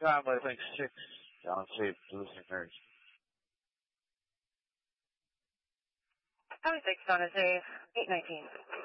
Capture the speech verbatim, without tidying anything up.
Conway, link six, down safe, Blue Saint Mary's. Conway six, down safe, eight nineteen.